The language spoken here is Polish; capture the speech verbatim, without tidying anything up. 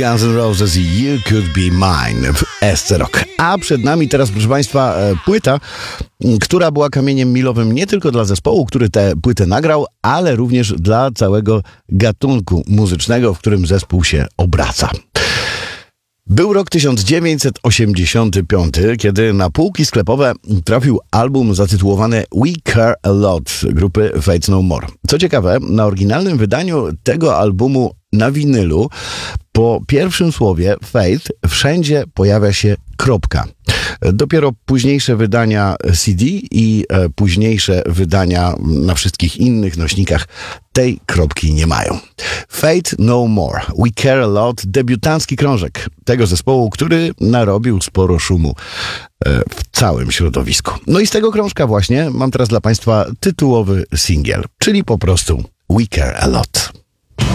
Guns N' Roses i You Could Be Mine w S C Rock. A przed nami teraz, proszę Państwa, płyta, która była kamieniem milowym nie tylko dla zespołu, który tę płytę nagrał, ale również dla całego gatunku muzycznego, w którym zespół się obraca. Był rok tysiąc dziewięćset osiemdziesiąty piąty, kiedy na półki sklepowe trafił album zatytułowany We Care A Lot grupy Faith No More. Co ciekawe, na oryginalnym wydaniu tego albumu na winylu po pierwszym słowie Faith wszędzie pojawia się kropka. Dopiero późniejsze wydania C D i e, późniejsze wydania na wszystkich innych nośnikach tej kropki nie mają. Faith No More, We Care A Lot, debiutancki krążek tego zespołu, który narobił sporo szumu e, w całym środowisku. No i z tego krążka właśnie mam teraz dla Państwa tytułowy singiel, czyli po prostu We Care A Lot.